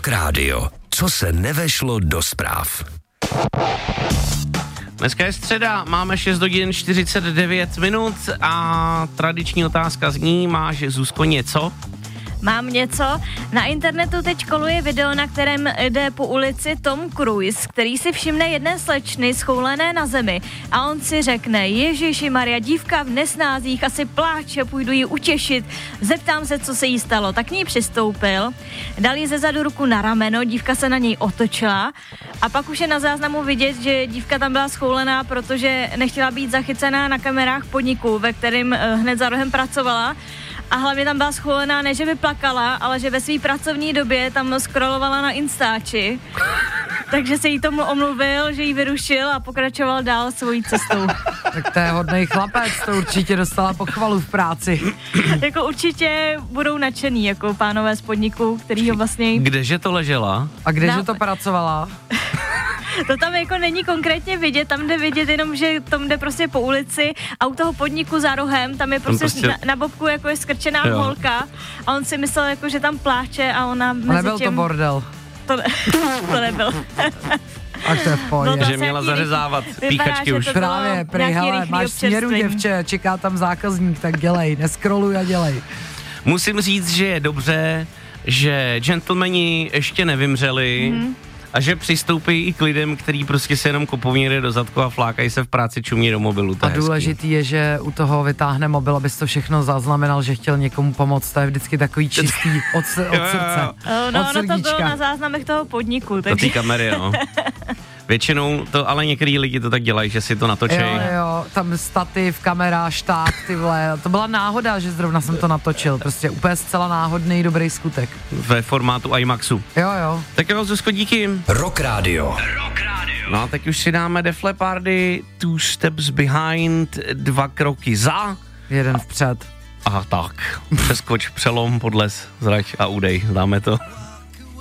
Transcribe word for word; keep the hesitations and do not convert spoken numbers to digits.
Rock Radio. Co se nevešlo do zpráv. Dneska je středa, máme šest hodin čtyřicet devět minut a tradiční otázka zní, máš, Zuzko, něco? Mám něco. Na internetu teď koluje video, na kterém jde po ulici Tom Cruise, který si všimne jedné slečny schoulené na zemi a on si řekne: Ježiši Maria, dívka v nesnázích asi pláče, půjdu ji utěšit, zeptám se, co se jí stalo. Tak k ní přistoupil, dal jí zezadu ruku na rameno, dívka se na něj otočila a pak už je na záznamu vidět, že dívka tam byla schoulená, protože nechtěla být zachycená na kamerách podniku, ve kterém hned za rohem pracovala. A hlavně tam byla schoulená, ne že by plakala, ale že ve své pracovní době tam scrollovala na Instači. Takže se jí tomu omluvil, že jí vyrušil a pokračoval dál svojí cestou. Tak to je hodnej chlapec, to určitě dostala pochvalu v práci. Jako určitě budou nadšený, jako pánové z podniku, který ho vlastně... Kdeže to ležela? A kdeže Na... to pracovala? To tam jako není konkrétně vidět, tam jde vidět jenom, že tam jde prostě po ulici a u toho podniku za rohem, tam je prostě, prostě... Na, na bobku jako je skrčená jo. holka a on si myslel jako, že tam pláče a ona mezi a nebyl tím... to bordel. To, ne... to nebyl. A to je v pohodě. No, že měla zařezávat píchačky už. Právě, prej, hele, máš směru, děvče, čeká tam zákazník, tak dělej, neskroluj a dělej. Musím říct, že je dobře, že gentlemani ještě nevymřeli, mm. a že přistoupí i k lidem, který prostě se jenom kopou někde do zadku a flákají se v práci, čumí do mobilu. To a je důležitý je, že u toho vytáhne mobil, abys to všechno zaznamenal, že chtěl někomu pomoct. To je vždycky takový čistý od, od srdce. No, od ono to bylo na záznamech toho podniku. Takže... To té kamery, no. Většinou to, ale některý lidi to tak dělají, že si to natočí. Jo, jo, tam stativ, kamera, šták, ty vole. To byla náhoda, že zrovna jsem to natočil. Prostě úplně zcela náhodný, dobrý skutek. Ve formátu IMAXu. Jo, jo. Tak jo, Zuzko, díky. Rock Radio. Rock Radio. No a teď už si dáme Def Leppardy, Two Steps Behind, dva kroky za. Jeden vpřed. Aha, tak. Přeskoč, přelom, podles, zrať a udej. Dáme to.